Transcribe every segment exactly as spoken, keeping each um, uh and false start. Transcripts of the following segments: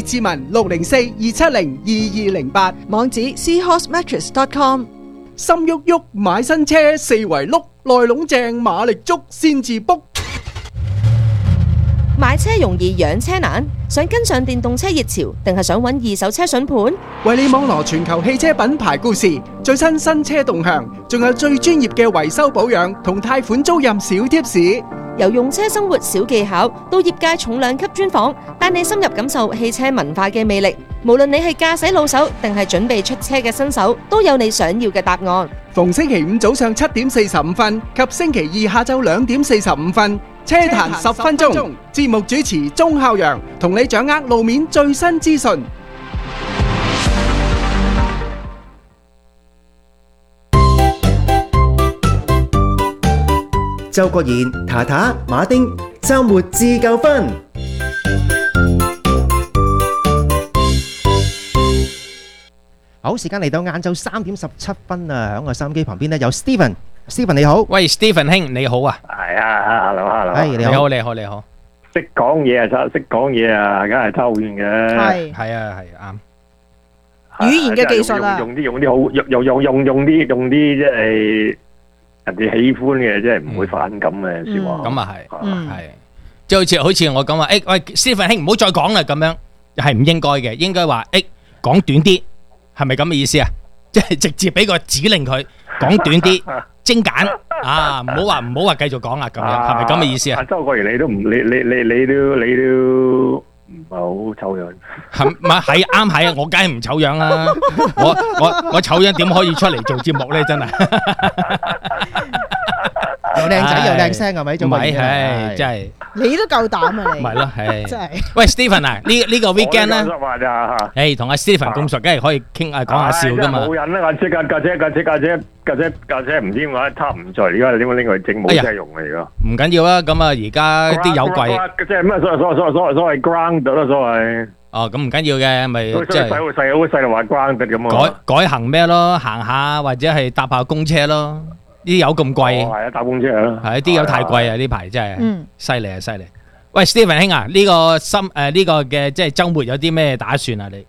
志文六零四二七零二二零八， 網址 c horse mattress dot com。 心喐喐買新車，四圍碌，內籠正馬力足先至 book。 買車容易養車難，想跟上電動車熱潮，定係想揾二手車筍盤？ 為你網羅全球汽車品牌故事、最新新車動向，仲有最專業嘅維修保養同貸款租賃小貼士。 由用車生活小技巧到業界重量級專訪，帶你深入感受汽車文化嘅魅力。無論你係駕駛老手定係準備出車嘅新手，都有你想要嘅答案。 逢星期五早上七點四十五分及星期二下晝兩點四十五分，車壇十分鐘，節目主持鐘孝陽同你掌握路面最新資訊。 周國賢、塔塔、馬丁，週末自夠分。好，時間嚟到晏晝三點十七分啊！喺我收音機旁邊咧有 Steven，Steven 你好， 喂 Steven 兄你好啊， 係啊，hello hello， 係你好， 你好你好， 識講嘢啊，識識講嘢啊，梗係抽遠嘅， 係係啊係啱， 語言嘅技術啊， 用啲用啲好用用用用用啲用啲即係人哋喜歡嘅，即係唔會反感嘅説話。 咁啊係， 嗯係，即係好似好似我講話，誒喂 Steven 兄唔好再講啦咁樣，係唔應該嘅，應該話誒講短啲。係咪咁嘅意思啊？即係直接俾個指令佢講短啲、精簡啊！唔好話唔好話繼續講啦，咁樣係咪咁嘅意思啊？ 周國賢你都唔你你你你都你都唔係好醜樣， 係唔係係啱係啊？我梗係唔醜樣啦！我我我醜樣點可以出嚟做節目咧？真係又靚仔又靚聲係咪？ 唔係係真係。 你都夠膽啊你！ 唔係咯，係真係。 喂 Steven 啊，呢呢個 weekend 咧， 誒同阿 Steven 咁熟，梗係可以傾下講下笑噶嘛。 冇人啦，架車架車架車架車架車架車唔知點解插唔在，而家點解拎佢整冇車用嚟㗎？ 唔緊要啊，咁啊而家啲油貴， 即係咩所謂所謂所謂所謂所謂 ground 啦，所謂。 哦，咁唔緊要嘅，咪即係細好細好細就話 ground 咁啊。 改改行咩咯？行下或者係搭下公車咯。啲油咁貴， 係啊，搭公車啊， 係啲油太貴啊！呢排真係嗯犀利啊，犀利！喂 ，Steven 兄啊，呢個心誒呢個嘅即係週末有啲咩打算啊？你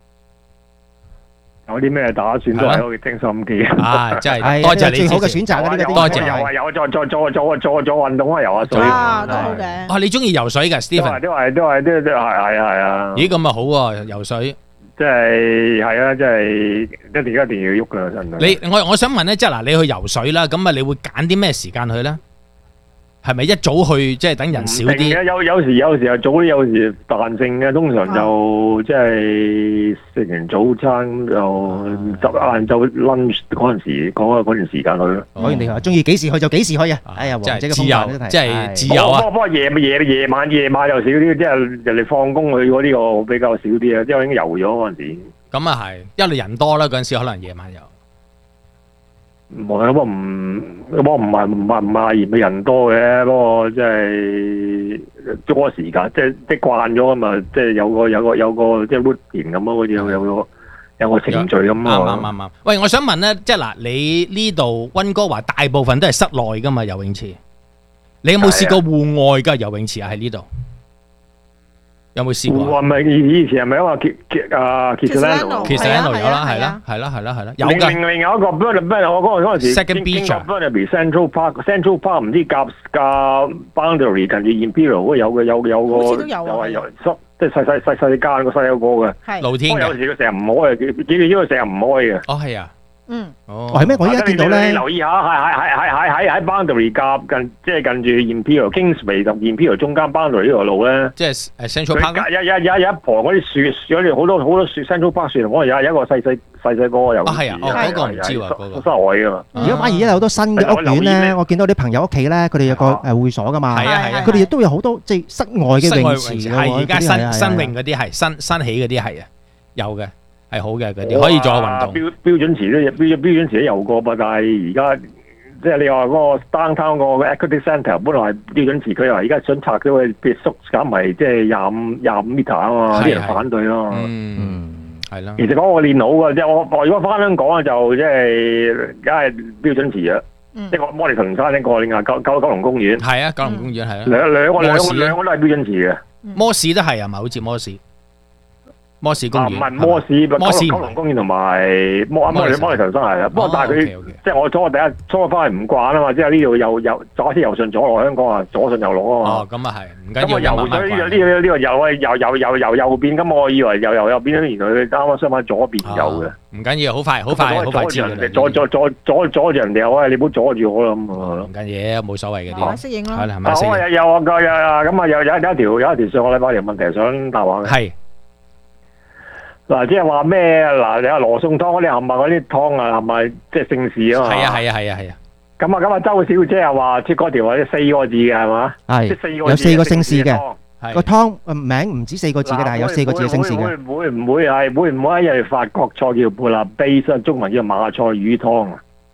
有啲咩打算都係可以聽收音機啊！真係多謝你最好嘅選擇啊！呢個多謝。 有啊有啊，做做做做做做運動啊，游下水啊，都好嘅。 啊，你中意游水㗎 ，Steven？ 都係都係都都係係啊係啊！ 咦，咁啊好喎，游水。 即係係啊！即係一定一定要喐㗎，真係。 你我我想問咧，即係嗱，你去游水啦，咁啊，你會揀啲咩時間去咧？係咪一早去即係等人少啲？ 有有時有時又早啲，有時彈性嘅。通常就即係食完早餐就執晏晝 lunch 嗰陣時，嗰嗰段時間去咯。 可以你話中意幾時去就幾時去啊！哎呀， 即王者嘅係自由，即係自由啊！ 不過夜夜夜晚夜晚又少啲，即係人哋放工去嗰啲我比較少啲啊，因為已經游咗嗰陣時。 咁啊係，因為人多啦，嗰陣時可能夜晚游。 冇啊！不過唔，不過唔係唔係唔係嫌人多嘅，不過即係多時間，即係即係慣咗啊嘛，即係有個有個有個即係 routine 咁咯，好似有有個有個程序咁啱啱啱啱。喂，我想問咧，即係嗱，你呢度溫哥華大部分都係室內噶嘛游泳池，你有冇試過戶外嘅游泳池啊？喺呢度有冇試過？ 戶外咪以前係咪因為傑傑啊傑斯蘭路？ 其實喺度有啦，係啦，係啦，係啦，係啦，有另㗎。 另另有一個 Burnaby，我嗰陣嗰陣時 Second Beach 啊 Burnaby Central Park，Central Park 唔知夾夾 Boundary 近住 Imperial 嗰有嘅有有個好似都有啊又係有即係細細細細間個細有個嘅。 係露天嘅。 不過有時佢成日唔開嘅，幾幾幾個成日唔開嘅。 哦，係啊。 嗯。 哦。 係咩？我而家見到咧， 你留意下，係係係係係喺喺 Boundary 夾近，即係近住 Imperial Kingsway 同 Imperial 中間 Boundary 呢條路咧。 即係誒 Central Park 佢有有有有一旁嗰啲樹，有啲好多好多樹 Central Park 樹，我有有一個細細細細個游。 啊係啊，哦嗰個唔知喎，嗰個室外㗎嘛。 而家反而而家有好多新嘅屋苑咧，我見到啲朋友屋企咧，佢哋有個誒會所噶嘛。 係啊係啊。 佢哋亦都有好多即係室外嘅泳池㗎喎。 係而家新新泳嗰啲係新新起嗰啲係啊，有嘅。係好嘅嗰啲，可以做下運動。 標標準池都標標準池都游過噃，但係而家即係你話嗰個 downtown 個 equity centre 本來係標準池，佢話而家想拆咗佢，變縮減為即係廿五廿五 meter 啊嘛，啲人反對咯。 嗯，係啦。 其實講我練好嘅，即係我我如果翻香港啊，就即係梗係標準池啊。即係我摩利臣山呢個，另外九九九龍公園。 係啊，九龍公園係啊。 兩兩個兩個兩個都係標準池嘅。 摩士都係啊嘛，好似摩士。 摩士公啊， 園唔係摩士， 摩士九龍公園同埋摩摩利摩利頭山係啦。不過但係佢哦，OK，OK 即係我初第一初翻去唔慣啊嘛，即係呢度又又左先右順左落香港啊，左順右落啊嘛。 哦，咁啊係，唔緊咁我要， 游咗呢個呢慢慢慣個呢個游啊游游游游右邊，咁我以為游游右邊，原來佢啱啱相反左邊游嘅。 哦唔緊要，好快好快好快知㗎啦。 阻阻阻阻阻住人哋，喂，你唔好阻住我啦咁啊！ 唔緊要，冇所謂嘅慢慢啲， 適應咯。 係啦，係咪但我先？ 有有啊個有啊咁啊有有有一條有一條上個禮拜條問題想答話嘅。 係嗱，即係話咩？嗱，你話羅宋湯嗰啲係咪嗰啲湯啊？係咪即係姓氏啊嘛？ 係啊係啊係啊係啊， 咁啊咁啊，周小姐又話即係嗰條係四個字嘅係嘛？即係係四個有四個姓氏嘅湯係個湯誒名唔止四個字嘅，但係有四個字嘅姓氏嘅。 會唔會唔會係會唔會因為法國菜叫布納比，中文叫馬賽魚湯啊？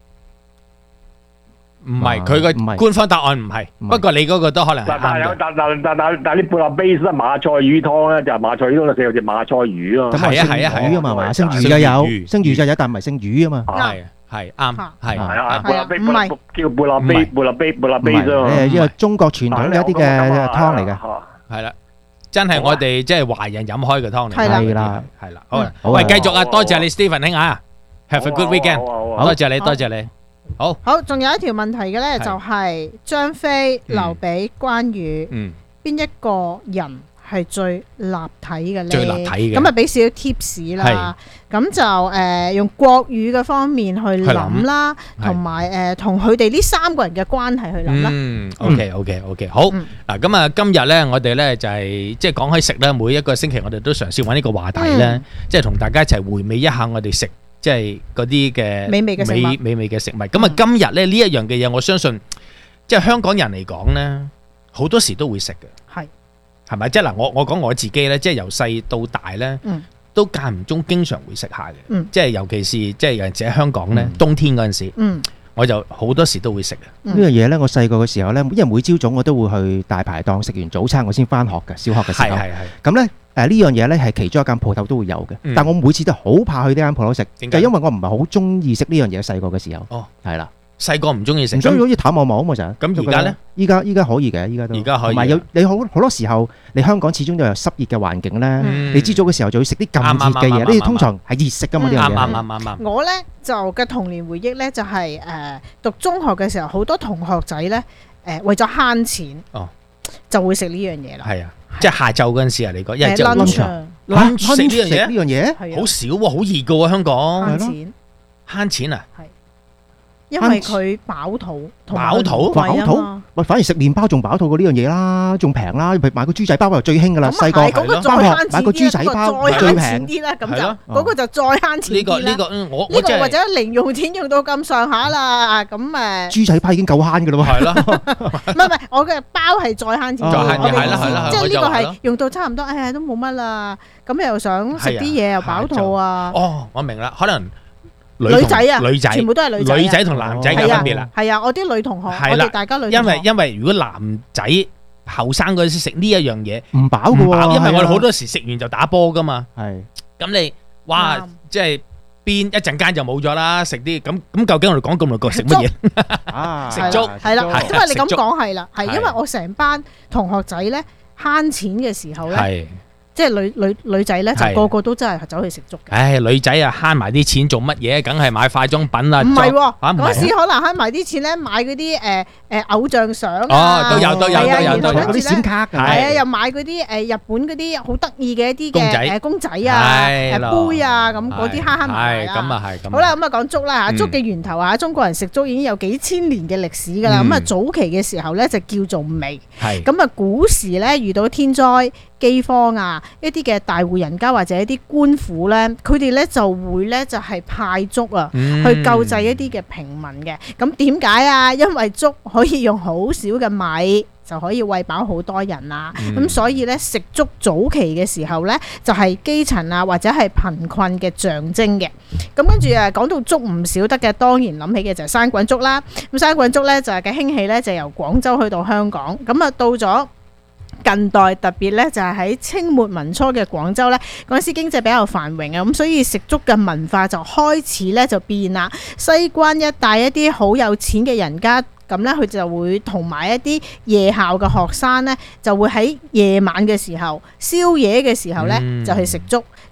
唔係佢唔係個官方答案唔係， 唔係不過你嗰個都可能係但但有啱嘅。 但但但但但啲布納比咧馬賽魚湯咧就係馬賽魚湯，四個字馬賽魚啊。 咁係啊係啊係啊姓魚啊嘛，嘛姓姓魚就有， 魚姓魚就有，但唔係姓魚啊嘛。 係係啱嚇係係啊， 啱布納比唔係叫布納比唔係布納比布納唔係比啫嘛。 誒，呢個中國傳統嘅一啲嘅湯嚟嘅。 嘅。 係啦，真係我哋即係華人飲開嘅湯嚟。 係啦係啦， 係啦，好啦， 好啊喂，繼續啊， 好啊多謝你 Stephen 兄啊，Have a good weekend，多謝你， 好多謝你，好， 好，仲有一條問題嘅咧， 係就係張飛、 嗯劉備、關羽嗯， 邊一個人係最立體嘅咧？ 最立體嘅咁啊，俾少少 tips 啦。咁就誒用國語嘅方面去諗啦， 係同埋誒同佢哋呢三個人嘅關係去諗啦。 嗯，OK OK OK，好， 嗯嗱咁啊，今日咧我哋咧就係即係講開食咧，每一個星期我哋都嘗試揾呢個話題咧嗯， 即係同大家一齊回味一下我哋食即係嗰啲嘅美味嘅食物美美味嘅食物。咁啊嗯， 今日咧呢一樣嘅嘢，我相信即係香港人嚟講咧，好多時都會食嘅。 係係咪？即係嗱，我我講我自己咧，即係由細到大咧， 嗯都間唔中經常會食下嘅。 嗯即係尤其是即係有陣時喺香港咧， 嗯冬天嗰陣時， 嗯我就好多時都會食嘅。 嗯呢樣嘢咧，我細個嘅時候咧，因為每朝早我都會去大排檔食完早餐，我先翻學嘅，小學嘅時候。 係係係。 咁咧誒呢樣嘢咧係其中一間鋪頭都會有嘅， 嗯但我每次都好怕去呢間鋪頭食， 點解就因為我唔係好中意食呢樣嘢。細個嘅時候， 哦， 係啦， 細個唔中意食， 唔中意咁好似淡望望啊嘛成日。 咁而家咧？ 依家依家可以嘅，依家都。 而家可以同埋有你好好多時候，你香港始終都有濕熱嘅環境咧， 嗯你朝早嘅時候就要食啲咁熱嘅啱啱啱啱嘢，呢啲通常係熱食噶嘛呢樣啱啱嘢。 啱啱啱。 我咧就嘅童年回憶咧就係、誒、讀中學嘅時候，好多同學仔咧誒、為咗慳錢， 哦就會食呢樣嘢啦。 係啊，即係下晝嗰陣時啊，你講一誒朝 lunch lunch 啊 lunch 食呢樣食呢嘢樣嘢， 係啊好少喎，好熱噶喎，香港慳係咯錢， 慳錢啊！ 因為佢飽肚，同埋飽肚佢唔貴啊飽肚嘛。 喂，反而食麵包仲飽肚過呢樣嘢啦，仲平啦，買個豬仔包就最興噶啦， 咁啊細個係嗰個再返學慳錢買個豬仔啲啦， 包嗰個再慳最平錢啲啦，咁係咯就嗰個就再慳錢呢個啲啦。 呢個嗯我呢我真係個或者零用錢用到咁上下啦，咁誒， 豬仔包已經夠慳噶啦喎。 係咯， 唔係唔係，我嘅包係再慳錢啲， 再慳我嘅係啦係啦意思即係呢個我就話咯係用到差唔多，哎呀都冇乜啦，咁又想食係啊啲嘢又飽肚啊， 哦，我明啦，可能女女仔啊， 女仔全部都係女仔啊， 女仔同男仔嘅係啊分別啦。 係啊，我啲女同學， 係啦我哋大家女同學， 因為因為如果男仔後生嗰陣時食呢一樣嘢唔飽唔飽， 噶喎， 因為我哋好係多時食完就打波噶嘛。 啊係咁你哇啱， 即係邊一陣間就冇咗啦。食啲咁咁，究竟我哋講咁耐個食乜嘢？ 啊食粥係啦， 係因為你咁食粥講係啦，係係因為我成班同學仔咧慳錢嘅時候咧， 係， 即係女女女仔咧就係個個都真係走去食粥嘅。 唉，女仔啊慳埋啲錢做乜嘢？梗係買化妝品啊。 唔係喎， 啊唔係嗰時可能慳埋啲錢咧，買嗰啲誒誒偶像相啊， 哦都有都有係啊都有都有然後跟住咧嗰啲閃卡㗎， 係啊， 係又買嗰啲誒日本嗰啲好得意嘅一啲公仔嘅誒公仔啊、 係咯誒杯啊，咁嗰啲慳慳埋埋係咁啦。 啊係咁啊。 好啦，咁啊講粥啦嚇， 嗯粥嘅源頭啊，中國人食粥已經有幾千年嘅歷史㗎啦。 嗯咁啊早期嘅時候咧就叫做糜， 係咁啊古時咧遇到天災饑荒啊，一啲嘅大戶人家或者一啲官府咧，佢哋咧就會咧就係派粥啊。 嗯去救濟一啲嘅平民嘅，咁點解啊？因為粥可以用好少嘅米就可以餵飽好多人啦，咁、 嗯所以咧食粥早期嘅時候咧就係、基層啊或者係貧困嘅象徵嘅。咁跟住啊講到粥唔少得嘅，當然諗起嘅就係生滾粥啦。咁生滾粥咧就係嘅興起咧就由廣州去到香港，咁啊到咗近代特別咧就係喺清末民初嘅廣州咧，嗰陣時經濟比較繁榮啊，咁所以食粥嘅文化就開始咧就變啦。西關一帶一啲好有錢嘅人家，咁咧佢就會同埋一啲夜校嘅學生咧，就會喺夜晚嘅時候、宵夜嘅時候咧、 嗯就去食粥。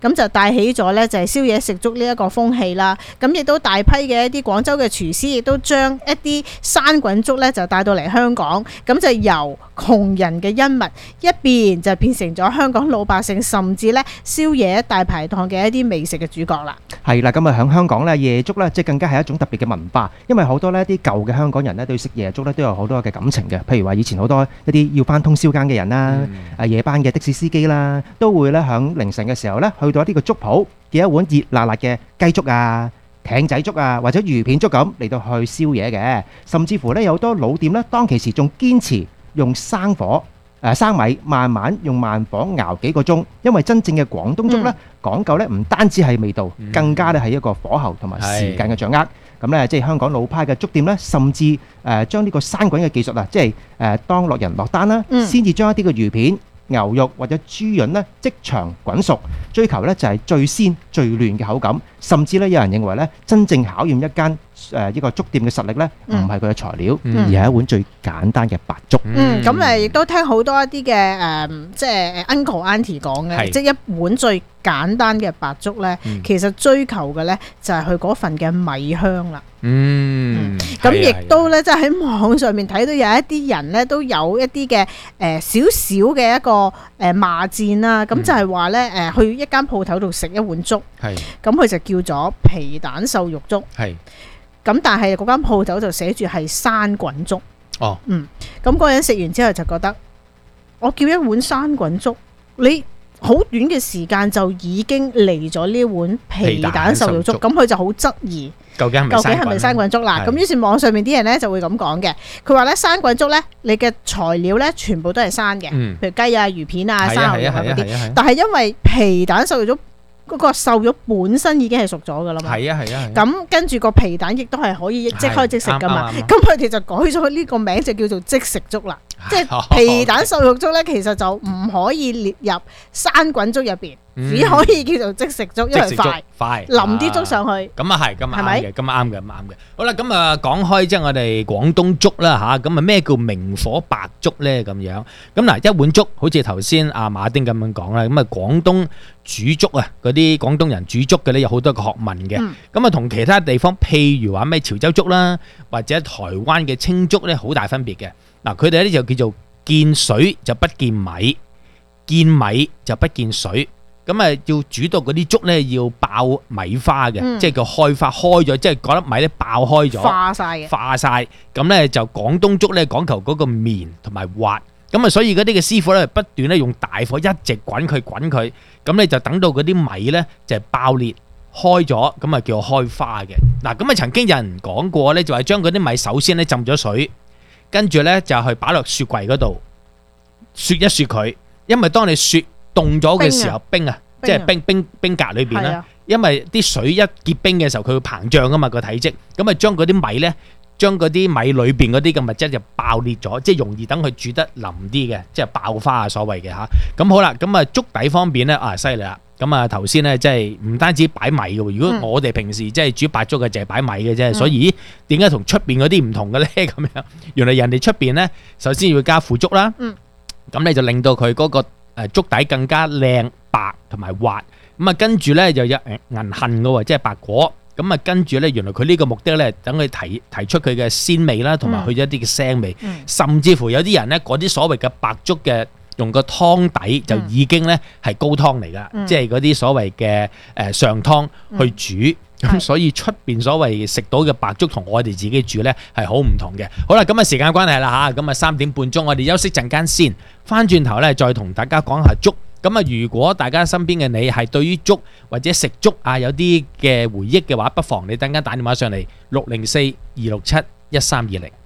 咁就帶起咗咧就係宵夜食粥呢一個風氣啦。咁亦都大批嘅一啲廣州嘅廚師亦都將一啲生滾粥咧就帶到嚟香港，咁就由窮人嘅恩物一變就變成咗香港老百姓甚至咧宵夜大排檔嘅一啲美食嘅主角啦。 係啦，咁啊喺香港咧夜粥咧，即係更加係一種特別嘅文化，因為好多呢啲舊嘅香港人咧對食夜粥咧都有好多嘅感情嘅。譬如話以前好多一啲要返通宵更嘅人啦，誒夜班嘅的士司機啦，都會咧響凌晨嘅時候咧去到一啲個粥鋪，叫一碗熱辣辣嘅雞粥啊、艇仔粥啊或者魚片粥咁嚟到去宵夜嘅。甚至乎咧有好多老店咧，當其時仲堅持用生火。誒生米慢慢用慢火熬幾個鐘，因為真正嘅廣東粥咧講究咧唔單止係味道，更加咧係一個火候同埋時間嘅掌握。咁咧即係香港老派嘅粥店咧，甚至誒將呢個生滾嘅技術啊，即係誒當落人落單啦，先至將一啲嘅魚片、牛肉或者豬潤咧即場滾熟，追求咧就係最鮮最嫩嘅口感。甚至咧有人認為咧，真正考驗一間誒一個粥店嘅實力咧，唔係佢嘅材料，而係一碗最簡單嘅白粥。 嗯，咁誒亦都聽好多一啲嘅誒，即係 uncle auntie 講嘅，即係一碗最簡單嘅白粥咧，其實追求嘅咧就係佢嗰份嘅米香啦。 嗯， 咁亦都咧，即係喺網上面睇到有一啲人咧，都有一啲嘅誒少少嘅一個誒罵戰啦。咁就係話咧誒，去一間鋪頭度食一碗粥，咁佢就叫咗皮蛋瘦肉粥。係，咁但係嗰間鋪頭就寫住係生滾粥。哦，嗯，咁嗰人食完之後就覺得，我叫一碗生滾粥，你好短嘅時間就已經嚟咗呢碗皮蛋瘦肉粥，咁佢就好質疑。究竟係咪生滾粥啦？咁於是網上面啲人咧就會咁講嘅。佢話咧生滾粥咧，你嘅材料咧全部都係生嘅，譬如雞啊、魚片啊、生牛肉啊嗰啲。但係因為皮蛋瘦肉粥嗰個瘦肉本身已經係熟咗噶啦嘛。係啊係啊。咁跟住個皮蛋亦都係可以即開即食噶嘛。咁佢哋就改咗呢個名就叫做即食粥啦。即係皮蛋瘦肉粥咧，其實就唔可以列入生滾粥入邊。只可以叫做即食粥，因為快，快淋啲粥上去。咁啊係，咁啊啱嘅，咁啊啱嘅，咁啱嘅。好啦，咁啊講開即係我哋廣東粥啦吓，咁啊咩叫明火白粥咧？咁樣咁嗱，一碗粥好似頭先阿馬丁咁樣講啦，咁啊廣東煮粥啊，嗰啲廣東人煮粥嘅咧有好多個學問嘅。咁啊同其他地方，譬如話咩潮州粥啦，或者台灣嘅清粥咧，好大分別嘅。嗱，佢哋咧就叫做見水就不見米，見米就不見水。咁啊，要煮到嗰啲粥咧，要爆米花嘅，嗯、即係叫開花開咗，即係嗰粒米咧爆開咗，化晒嘅，化晒。咁咧就廣東粥咧講求嗰個綿同埋滑，咁啊，所以嗰啲嘅師傅咧不斷咧用大火一直滾佢滾佢，咁咧就等到嗰啲米咧就係爆裂開咗，咁啊叫開花嘅。嗱，咁啊曾經有人講過咧，就係將嗰啲米首先咧浸咗水，跟住咧就去擺落雪櫃嗰度雪一雪佢，因為當你雪凍咗嘅時候，冰啊，即係冰冰冰格裏邊啦。因為啲水一結冰嘅時候，佢會膨脹噶嘛個體積，咁啊將嗰啲米咧，將嗰啲米裏邊嗰啲嘅物質就爆裂咗，即係容易等佢煮得腍啲嘅，即係爆花啊所謂嘅嚇。咁好啦，咁啊粥底方面咧啊犀利啦。咁啊頭先咧即係唔單止擺米嘅喎，如果我哋平時即係煮白粥嘅，就係擺米嘅啫。所以點解同出邊嗰啲唔同嘅咧？咁樣原來人哋出邊咧，首先要加腐竹啦，咁你就令到佢嗰個誒粥底更加靚白同埋滑，咁啊跟住咧就有銀杏嘅喎，即係白果，咁啊跟住咧原來佢呢個目的咧，等佢提提出佢嘅鮮味啦，同埋去咗一啲嘅腥味，嗯、甚至乎有啲人咧嗰啲所謂嘅白粥嘅用個湯底就已經咧係高湯嚟噶，嗯、即係嗰啲所謂嘅誒上湯去煮。咁、嗯、所以出邊所謂食到嘅白粥同我哋自己煮呢係好唔同嘅。好啦，咁啊時間關係啦嚇，咁啊三點半鐘我哋休息陣間先，翻轉頭呢再同大家講下粥。咁啊如果大家身邊嘅你係對於粥或者食粥啊有啲嘅回憶嘅話，不妨你等間打電話上嚟六零四二六七一三二零。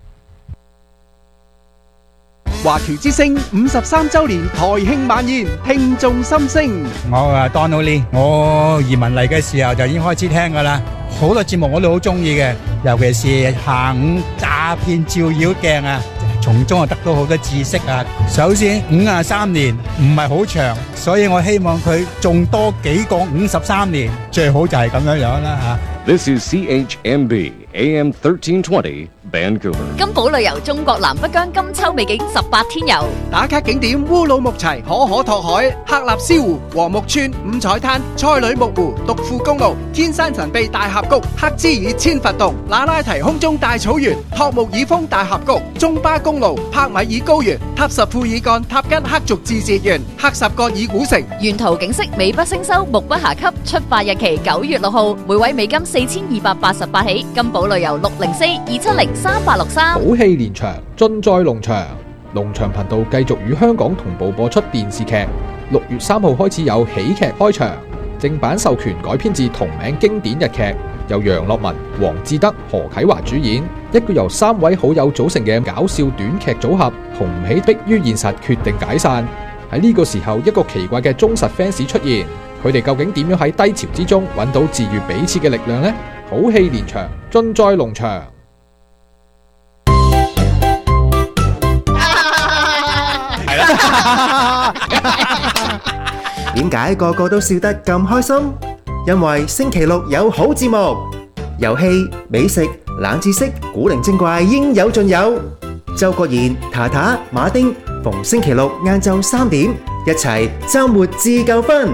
華僑之聲五十三週年台慶晚宴，聽眾心聲。 我啊 Donald Lee，我移民嚟嘅時候就已經開始聽噶啦，好多節目我都好中意嘅，尤其是下午詐騙照妖鏡啊，從中啊得到好多知識啊。首先五十三年唔係好長，所以我希望佢仲多幾個五十三年，最好就係咁樣樣啦吓。 This is C H M B A M thirteen twenty Vancouver. 金寶旅遊中國南北疆金秋美景十八天遊， 打卡景點烏魯木齊、可可托海、克納斯湖、禾木村、五彩灘、塞里木湖、獨富公路、天山神秘大峽谷、克孜爾千佛洞、那拉提空中大草原、托木爾峰大峽谷、中巴公路、帕米爾高原、塔什庫爾幹、塔吉克族自治縣、克什格爾古城。 沿途景色美不勝收，目不暇給。出發日期九月六號，每位美金四千二百八十八起。金寶旅遊六零四二七零三八六三。 好戲連場，盡在農場。農場頻道繼續與香港同步播出電視劇。六月三號開始有喜劇開場，正版授權改編自同名經典日劇，由楊樂文、黃志德、何啟華主演，一個由三位好友組成嘅搞笑短劇組合，紅唔起迫於現實，決定解散。喺呢個時候，一個奇怪嘅忠實 fans 出現，佢哋究竟點樣喺低潮之中揾到治愈彼此嘅力量呢？好戲連場，盡在農場。 係啦。點解個個都笑得咁開心？因為星期六有好節目，遊戲、美食、冷知識、古靈精怪應有盡有。周國賢、塔塔、馬丁逢星期六晏晝三點，一齊周末自夠分。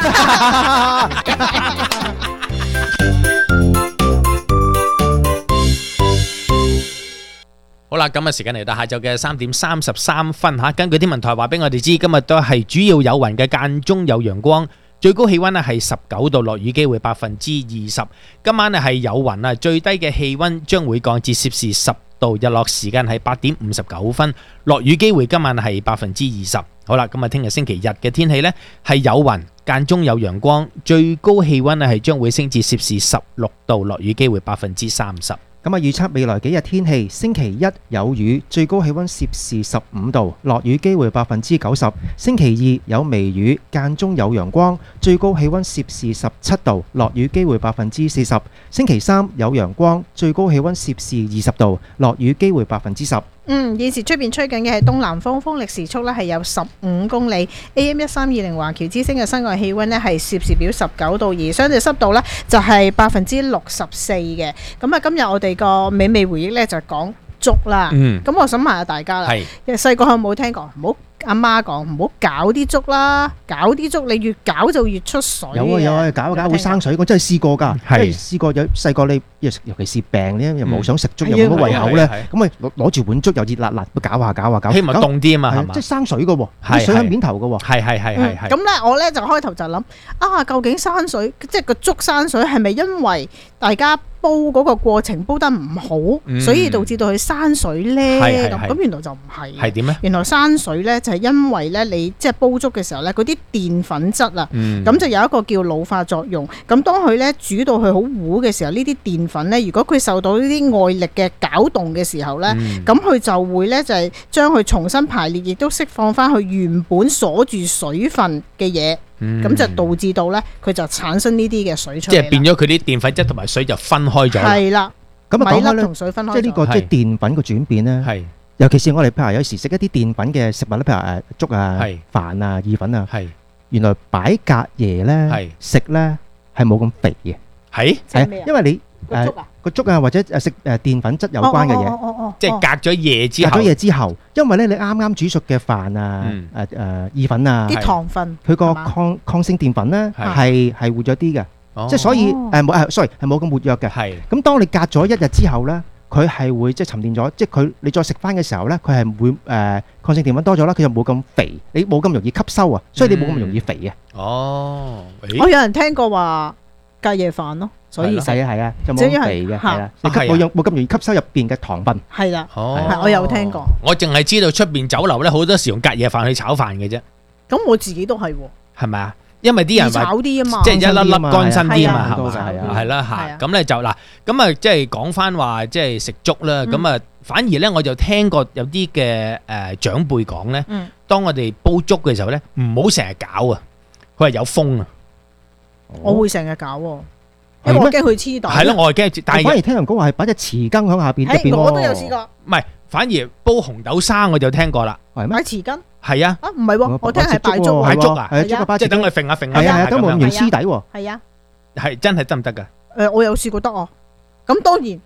好啦，咁啊時間嚟到下晝嘅三點三十三分吓，根據天文台話俾我哋知，今日都係主要有雲嘅，間中有陽光，最高氣溫咧係十九度，落雨機會百分之二十。今晚咧係有雲啊，最低嘅氣溫將會降至攝氏十度，日落時間係八點五十九分，落雨機會今晚係百分之二十。好啦，咁啊聽日星期日嘅天氣呢係有雲，間中有陽光，最高氣溫咧係將會升至攝氏十六度，落雨機會百分之三十。 咁啊，預測未來幾日天氣，星期一有雨，最高氣溫攝氏十五度，落雨機會百分之九十。星期二有微雨，間中有陽光，最高氣溫攝氏十七度，落雨機會百分之四十。星期三有陽光，最高氣溫攝氏二十度，落雨機會百分之十。 嗯，現時出邊吹緊嘅係東南風，風力時速咧係有十五公里。A M 一三二零華僑之星嘅室外氣溫咧係攝氏表十九度，而相對濕度咧就係百分之六十四嘅。咁啊，今日我哋個美味回憶咧就講粥啦。嗯，咁我想問下大家啦，細個有冇聽過？唔好阿媽講唔好搞啲粥啦，搞啲粥你越搞就越出水。 有啊有啊，搞搞會生水，我真係試過㗎，即係試過有細個你尤其是病咧，又冇想食粥又冇乜胃口咧，咁咪攞攞住碗粥又熱辣辣，搞下搞下搞， 希望凍啲啊嘛，係嘛？ 即係生水㗎喎，啲水喺面頭㗎喎， 係係係係係。 咁咧我咧就開頭就諗啊，究竟生水即係個粥生水係咪因為大家煲嗰個過程煲得唔好，所以導致到佢生水咧？咁咁原來就唔係。係點咧？原來生水咧就係因為咧你即係煲粥嘅時候咧，嗰啲澱粉質啊，咁就有一個叫老化作用。咁當佢咧煮到佢好糊嘅時候，呢啲澱粉咧，如果佢受到呢啲外力嘅攪動嘅時候咧，咁佢就會咧就係將佢重新排列，亦都釋放翻佢原本鎖住水分嘅嘢。咁就導致到咧，佢就產生呢啲嘅水出嚟。 即係變咗佢啲澱粉質同埋水就分開咗。 係啦， 咁啊講開咧， 同水分開咗。 即係呢個即係澱粉嘅轉變咧。係，尤其是我哋譬如有時食一啲澱粉嘅食物咧，譬如誒粥啊、飯啊、意粉啊，係原來擺隔夜咧食咧係冇咁肥嘅。係係，因為你誒個粥啊或者誒食誒澱粉質有關嘅嘢， 即係隔咗夜之後， 隔咗夜之後，因為咧你啱啱煮熟嘅飯啊、誒誒意粉啊， 啲糖分， 佢個抗抗性澱粉咧係係活躍啲嘅，即係所以誒冇誒，sorry 係冇咁活躍嘅。係咁，當你隔咗一日之後咧，佢係會即係沉澱咗，即係佢你再食翻嘅時候咧，佢係會誒抗性澱粉多咗啦，佢就冇咁肥，你冇咁容易吸收啊，所以你冇咁容易肥嘅。 哦， 我有人聽過話隔夜飯咯。所以係啊係啊，就冇咁肥嘅，係啦，你吸冇用冇咁容易吸收入邊嘅糖分。 係啦，係我有聽過。 我淨係知道出邊酒樓咧，好多時用隔夜飯去炒飯嘅啫。 咁我自己都係喎。 係咪啊？因為啲人話炒啲啊嘛， 即係一粒粒乾身啲啊嘛，係嘛？係啊， 係啦嚇。咁咧就嗱，咁啊即係講翻話即係食粥啦。咁啊反而咧我就聽過有啲嘅誒長輩講咧，當我哋煲粥嘅時候咧，唔好成日搞啊，佢話有風啊。 我會成日搞喎。因為我驚佢黐袋。 係咯，我係驚。但係反而聽人講話係擺隻匙羹喺下邊入邊喎。 我都有試過。 唔係，反而煲紅豆沙我就聽過啦。 擺匙羹。 係啊。 啊，唔係喎，我聽係擺粥。 擺粥啊？ 係啊， 即係等佢揈下揈下。 係啊，等冇咁容易黐底喎。 係啊。 係真係得唔得㗎？ 誒，我有試過得哦。咁當然嗱，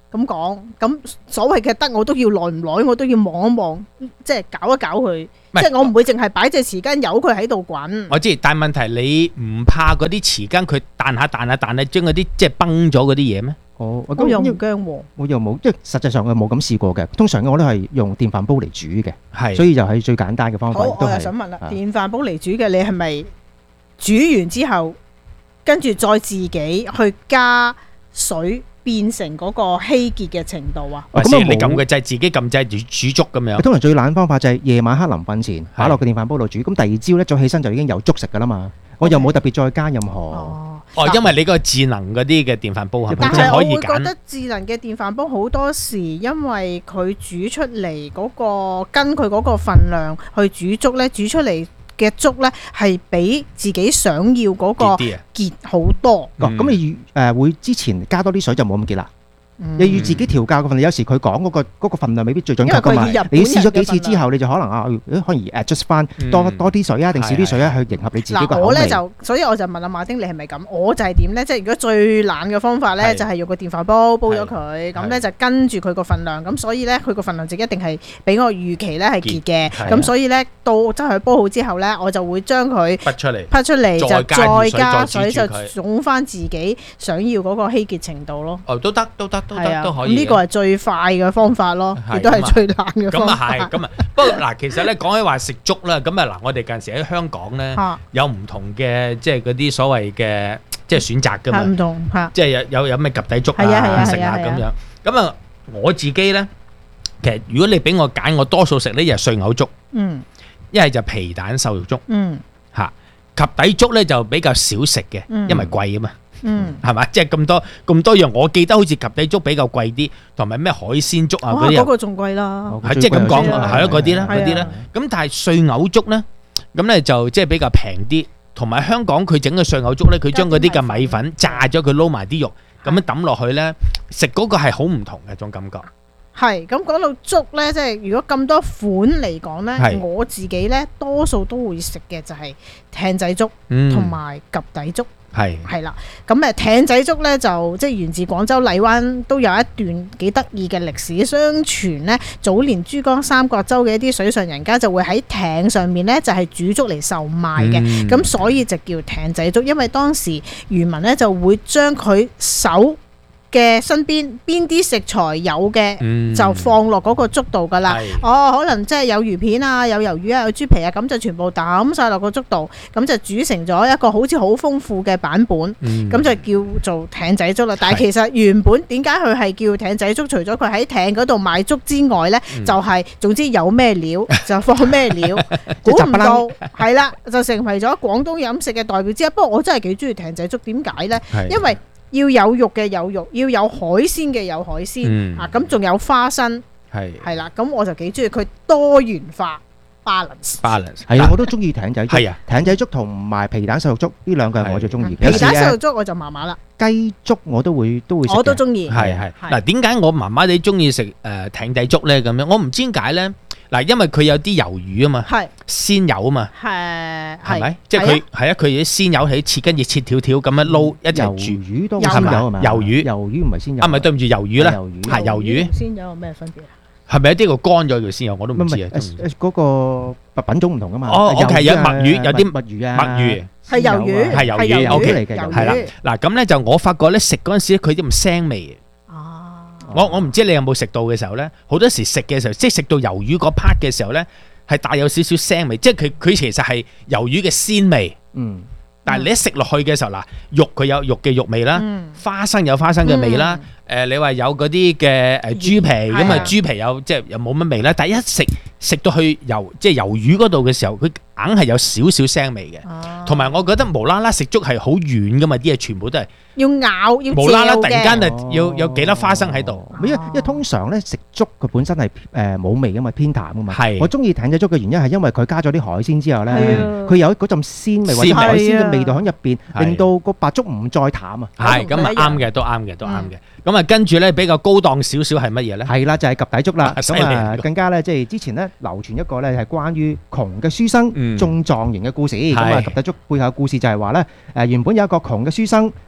咁講，咁所謂嘅得我都要耐唔耐，我都要望一望，即係搞一搞佢， 唔係即係我唔會淨係擺隻匙羹由佢喺度滾。 我知，但係問題你唔怕嗰啲匙羹佢彈下彈下彈下，將嗰啲即係崩咗嗰啲嘢咩？ 哦， 我又唔驚喎， 我又冇，即係實際上我冇咁試過嘅。通常我都係用電飯煲嚟煮嘅， 係， 所以就係最簡單嘅方法。 好， 都係我又想問啦， 啊電飯煲嚟煮嘅，你係咪煮完之後，跟住再自己去加水？變成嗰個稀結嘅程度啊！ 或者你撳個掣，自己撳掣煮煮粥咁樣。 通常最懶方法就係夜晚黑臨瞓前擺落個電飯煲度煮，咁第二朝咧早起身就已經有粥食噶啦嘛。我又冇特別再加任何。 哦，因為你個智能嗰啲嘅電飯煲係咪但即係可以係我會覺揀？ 得智能嘅電飯煲好多時，因為佢煮出嚟嗰個跟佢嗰個份量去煮粥咧，煮出嚟嘅粥咧係比自己想要嗰個結啲啊結好多。 哦咁你誒會之前加多啲水就冇咁結啦。你要自己調校個份量，有時佢講嗰個嗰個份量未必最準確噶嘛。 因為佢以日本你試咗幾次人嘅份之後，你就可能啊，誒可以 adjust 翻多多啲水啊，定少啲水啊，去迎合你自己個嗱， 口味。 我咧就，所以我就問阿馬丁，你係咪咁？我就係點咧？即係如果最懶嘅方法咧， 係就係用個電飯煲煲咗佢， 係咁咧就跟住佢個份量，咁所以咧佢個份量就一定係比我預期咧係結嘅， 係咁所以咧到真係煲好之後咧，我就會將佢拔出嚟， 拋出嚟就再加熱水再加再水就煮住佢總翻自己想要嗰個稀結程度咯。 哦，都得，都得，都係啊， 得，都可以嘅。 咁呢個係最快嘅方法咯， 係亦都係最懶嘅咁啊方法。 係，咁啊。不過嗱，其實咧講起話食粥啦，咁啊嗱，我哋近時喺香港咧嚇有唔同嘅即係嗰啲所謂嘅即係選擇㗎嘛係。唔同嚇， 即係有有有咩及第粥係啊係啊啊食係啊係啊啊咁樣。咁啊，我自己咧，其實如果你俾我揀，我多數食呢就係碎牛粥， 嗯一係就皮蛋瘦肉粥嗯嚇。及第粥咧就比較少食嘅， 嗯因為貴啊嘛。 嗯。 係嘛？即係咁多咁多樣，我記得好似及第粥比較貴啲，同埋咩海鮮粥啊哇！ 嗰啲啊， 嗰個仲貴啦， 係即係咁講， 係啊係咯嗰啲啦， 係啊嗰啲啦。咁但係碎牛粥咧，咁咧就即係比較平啲，同埋香港佢整嘅碎牛粥咧，佢將嗰啲嘅米粉炸咗佢撈埋啲肉，咁樣抌落去咧，食嗰個係好唔同嘅種感覺。 係咁講到粥咧，即係如果咁多款嚟講咧， 係我自己咧多數都會食嘅就係艇仔粥嗯同埋及第粥。 係係啦，咁誒艇仔粥咧就即係源自廣州荔灣，都有一段幾得意嘅歷史。相傳咧，早年珠江三角洲嘅一啲水上人家就會喺艇上面咧就係煮粥嚟售賣嘅， 嗯咁、所以就叫艇仔粥。因為當時漁民咧就會將佢手嘅身邊邊啲食材有嘅、 嗯就放落嗰個粥度噶啦。 係哦，可能即係有魚片啊，有魷魚啊，有豬皮啊，咁就全部抌晒落個粥度，咁就煮成咗一個好似好豐富嘅版本，咁、 嗯就叫做艇仔粥啦。但係係其實原本點解佢係叫艇仔粥？除咗佢喺艇嗰度賣粥之外呢， 嗯就係、總之有咩料就放咩料，估唔到係啦，就成為咗廣東飲食嘅代表之一。不過我真係幾中意艇仔粥，點解呢？ 係因為要有肉嘅有肉，要有海鮮嘅有海鮮， 嗯啊咁仲有花生。 係係啦，咁我就幾中意佢多元化 balance。 balance 係啊，我都中意艇仔粥。 係啊， 艇仔粥同埋皮蛋瘦肉粥呢兩個係我最中意嘅。有皮時誒蛋瘦肉粥我就麻麻啦， 雞粥我都會都會食嘅。 我都中意。 係係嗱，點解我麻麻地中意食誒艇仔粥咧？咁樣我唔知點解咧。嗱，因為佢有啲魷魚啊嘛， 係鮮魷啊嘛， 係係咪？即係佢係啊，佢啲鮮魷喺切，跟住切條條咁樣撈一齊魷煮， 魚都魷鮮魷係嘛？ 魷魚魷魚唔係鮮魷。 啊，唔係對唔住，魷魚啦， 係魷魚係魷魚， 先有咩分別啊？ 係咪有啲個乾咗叫鮮魷？我都唔係唔唔知啊係。誒誒嗰個品種唔同噶嘛。 哦，OK，有墨魚，有啲墨魚啊， 墨魚。 係魷魚， 係魷魚，OK 嚟嘅魷魚係啦，嗱咁咧就我發覺咧食嗰陣時咧佢啲咁腥味嘅。 哦， 我我唔知你有冇食到嘅時候咧，好多時食嘅時候，即係食到魷魚嗰 part 嘅時候咧，係帶有少少腥味，即係佢佢其實係魷魚嘅鮮味， 嗯， 但係你一食落去嘅時候嗱，肉佢有肉嘅肉味啦， 嗯花生有花生嘅味啦，誒你話有嗰啲嘅誒豬皮咁啊， 係啊豬皮有即係又冇乜味啦，但係一食食到去魷即係魷魚嗰度嘅時候，佢硬係有少少腥味嘅， 哦同埋我覺得無啦啦食粥係好軟噶嘛，啲嘢全部都係要咬要無啦啦嚼突然間嘅就要有幾粒花生喺度。 因為因為通常咧食粥佢本身係誒冇味噶嘛，偏淡噶嘛。 係我中意艇仔粥嘅原因係因為佢加咗啲海鮮之後咧係啊， 佢有嗰陣鮮味或者鮮味海鮮嘅味道喺入邊， 係令到個白粥唔再淡啊。 係咁啊，啱嘅，都啱嘅，都啱嘅。咁啊，跟住咧比較高檔少少係乜嘢咧？ 係啦，就係及第粥啦。 啊犀利咁啊，更加咧即係之前咧流傳一個咧係關於窮嘅書生嗯中狀元嘅故事。咁啊， 係及第粥背後嘅故事就係話咧誒原本有一個窮嘅書生，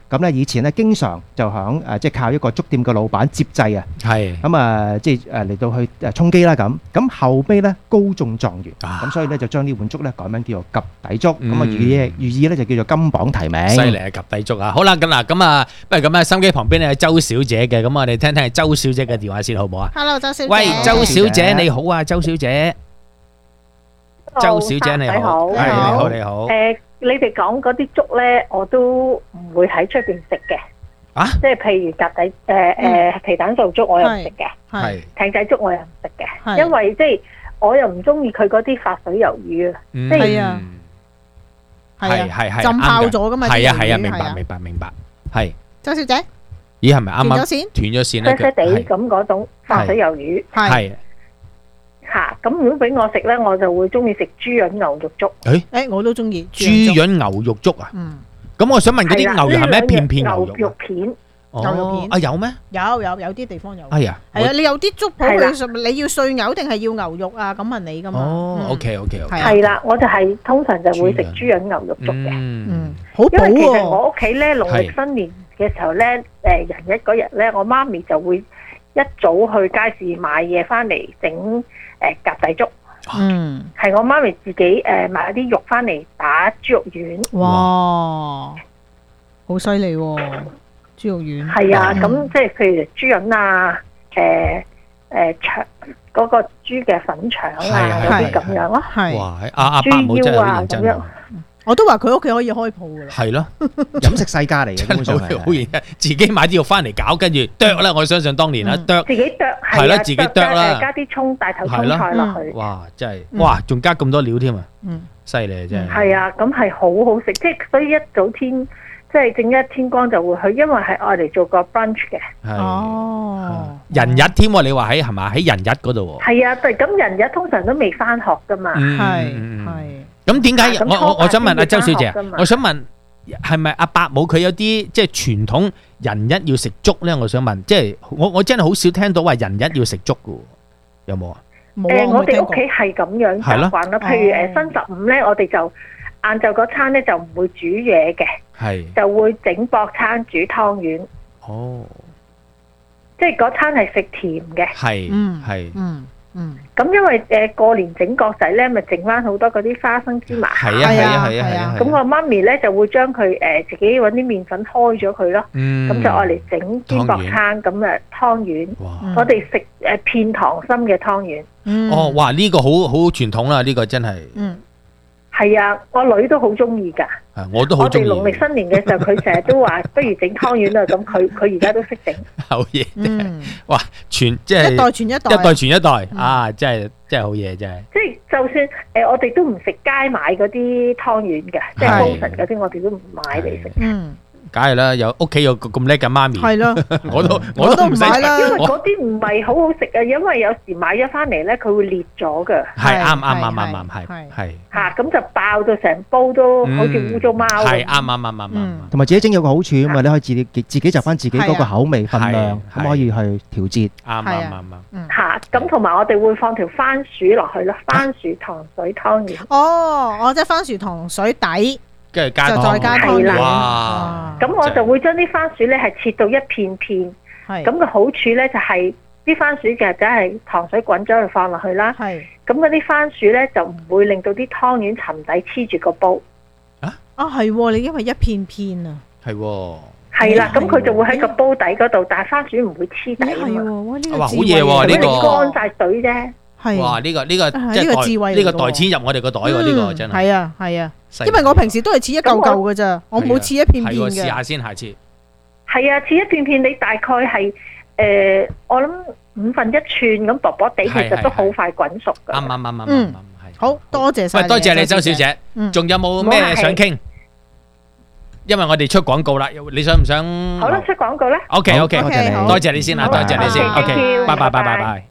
咁咧以前咧經常就響誒即係靠一個粥店嘅老闆接濟啊， 係咁啊即係誒嚟到去誒充飢啦咁，咁後尾咧高中狀元，咁所以咧就將呢碗粥咧改名叫做及第粥，咁啊寓意寓意咧就叫做金榜題名。 犀利啊！及第粥啊！好啦，咁嗱，咁啊，不如咁啊，心機旁邊咧有周小姐嘅，咁我哋聽聽周小姐嘅電話先好唔好啊 Hello， 周小姐。 喂，周小姐你好啊，周小姐。周小姐你好，係你好你好。 誒，你哋講嗰啲粥咧，我都唔會喺出邊食嘅。 啊？ 即係譬如鴿底誒誒皮蛋素粥，我又唔食嘅。 係。 艇仔粥我又唔食嘅，因為即係我又唔中意佢嗰啲發水魷魚啊。即係啊。 係係係。 浸泡咗噶嘛？ 係啊係啊，明白明白明白。係。 周小姐。 咦？係咪啱啱斷咗線？ 斷咗線咧？ 濕濕地咁嗰種發水魷魚。 係。 吓，咁如果俾我食咧，我就會中意食豬潤牛肉粥。 誒誒，我都中意豬潤牛肉粥啊！嗯，咁我想問嗰啲牛肉係咩？片片牛肉？ 牛肉片， 牛肉片啊有咩？ 有有有啲地方有。 哎呀， 係啊，你有啲粥鋪佢，你要碎牛定係要牛肉啊？咁問你噶嘛？ 哦，OK OK OK。 係啦，我就係通常就會食豬潤牛肉粥嘅。 嗯，好補喎。 因為其實我屋企咧農曆新年嘅時候咧，誒人一嗰日咧，我媽咪就會一早去街市買嘢翻嚟整誒鴿底粥。嗯，係我媽咪自己誒買啲肉翻嚟打豬肉丸。 哇，好犀利喎！豬肉丸係啊，咁即係譬如豬潤啊，誒誒腸嗰個豬嘅粉腸啊，嗰啲咁樣咯。 係哇，阿阿伯母真係好認真啊！ 我都話佢屋企可以開鋪噶啦。 係咯， 飲食世家嚟嘅， 真係好認真，自己買啲肉翻嚟搞，跟住剁啦！我相信當年啦，剁自己剁係啦，自己剁啦， 加啲葱、大頭葱菜落去。 哇！真係哇，仲加咁多料添啊！嗯，犀利啊，真係。 係啊，咁係好好食，即係所以一早天即係正一天光就會去，因為係愛嚟做個 brunch 嘅。 哦， 人日添喎，你話喺係嘛？喺人日嗰度喎。 係啊，但係咁人日通常都未翻學噶嘛。 係係。 咁點解我我我想問阿周小姐，我想問係咪阿伯母佢有啲即係傳統人日要食粥咧？我想問，即係我我真係好少聽到話人日要食粥噶，有冇啊？ 誒，我哋屋企係咁樣習慣啦。譬如誒新十五咧，我哋就晏晝嗰餐咧就唔會煮嘢嘅，係就會整薄餐煮湯圓。哦，即係嗰餐係食甜嘅。係，嗯，係，嗯。嗯，咁因為誒過年整角仔咧，咪整翻好多嗰啲花生芝麻。係啊係啊係啊係啊。咁我媽咪咧就會將佢誒自己搵啲麵粉開咗佢咯。嗯。咁就愛嚟整煎薄餐，咁啊湯圓。哇！我哋食誒片溏心嘅湯圓。嗯。 哦，哇！呢個好好傳統啦，呢個真係。嗯。係啊，我女都好中意噶。 我都好中意。 我哋農曆新年嘅時候，佢成日都話不如整湯圓啦。咁佢佢而家都識整。 好嘢！嗯。哇！傳即係一代傳一代， 一代傳一代啊！真係真係好嘢，真係。 即係就算誒，我哋都唔食街買嗰啲湯圓嘅，即係豐神嗰啲，我哋都唔買嚟食。嗯。 梗係啦，有屋企有咁叻嘅媽咪， 係咯， 我都我都唔使啦。 因為嗰啲唔係好好食啊，因為有時買咗翻嚟咧，佢會裂咗㗎。 係啱啱啱啱啱係係嚇，咁就爆到成煲都好似污糟貓。 係啱啱啱啱啱。 同埋自己整有個好處啊嘛，你可以自己自己就翻自己嗰個口味份量，咁可以去調節。 啱啱啱啱。 嚇，咁同埋我哋會放條番薯落去咯，番薯糖水湯圓。 哦，我即係番薯糖水底。 跟住加就再加湯圓， 哇！ 咁我就會將啲番薯咧係切到一片片，咁個好處咧就係啲番薯嘅就係糖水滾咗去放落去啦，咁嗰啲番薯咧就唔會令到啲湯圓沉底黐住個煲。 啊啊係，你因為一片片啊， 係喎， 係啦，咁佢就會喺個煲底嗰度，但係番薯唔會黐底啊嘛。 哇，好嘢喎呢個， 乾晒水啫。 哇！呢個呢個即係智慧，呢個袋錢入我哋個袋喎，呢個真係。 係啊係啊，因為我平時都係切一嚿嚿嘅咋，我冇切一片片嘅。 試下先，下次。 係啊，切一片片，你大概係誒，我諗五分一寸咁薄薄地，其實都好快滾熟㗎。 啱啱啱啱啱啱，係。 好多謝晒。 喂，多謝你周小姐。仲有冇咩想傾？因為我哋出廣告啦，你想唔想？ 好啦，出廣告咧。 OK OK，多謝你，多謝你先啦，多謝你先。OK，拜拜拜拜拜。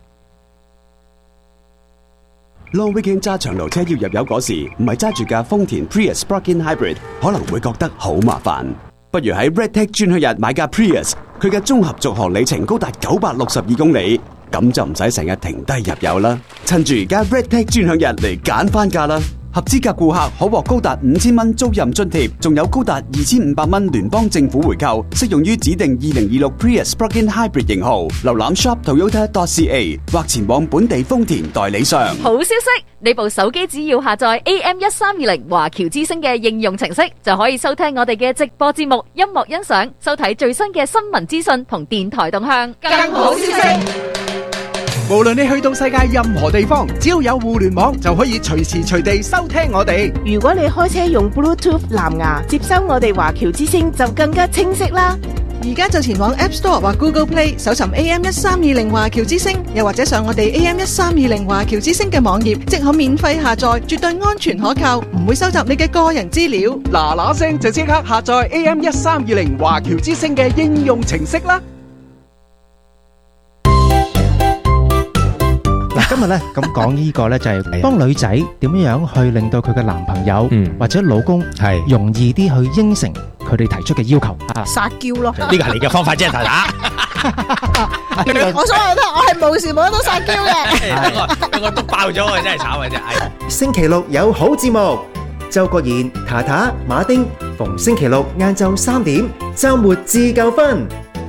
Long weekend 揸長途車要入油嗰時，唔係揸住架豐田 Prius Plug-in Hybrid，可能會覺得好麻煩。不如喺 Redtech 專享日買架 Prius，佢嘅綜合續航里程高達九百六十二公里，咁就唔使成日停低入油啦。趁住而家 Redtech 專享日嚟揀翻架啦！ 合資格顧客可獲高達五千蚊租賃津貼，仲有高達二千五百蚊聯邦政府回購，適用於指定二零二六 Prius Plug-in Hybrid 型號。瀏覽 shop toyota dot c a 或前往本地豐田代理商。 好消息，你部手機只要下載 A M 一三二零華僑之聲嘅應用程式，就可以收聽我哋嘅直播節目、音樂欣賞、收睇最新嘅新聞資訊同電台動向。更好消息， 無論你去到世界任何地方，只要有互聯網，就可以隨時隨地收聽我哋。 如果你開車用 Bluetooth 藍牙接收我哋華僑之聲，就更加清晰啦。 而家就前往 App Store 或 Google Play 搜尋 A M 一三二零華僑之聲，又或者上我哋 A M 一三二零華僑之聲嘅網頁，即可免費下載，絕對安全可靠，唔會收集你嘅個人資料。 嗱嗱聲就即刻下載 A M 一三二零華僑之聲嘅應用程式啦！ 今日咧咁講呢個咧就係幫女仔點樣樣去令到佢嘅男朋友或者老公係容易啲去應承佢哋提出嘅要求啊！ 撒嬌咯， 呢個係你嘅方法啫，太太。 我所有都我係無時無刻都撒嬌嘅。 我我都爆咗啊！真係慘啊！真係。 星期六有好節目，周國賢、塔塔、馬丁，逢星期六晏晝三點，週末自夠分。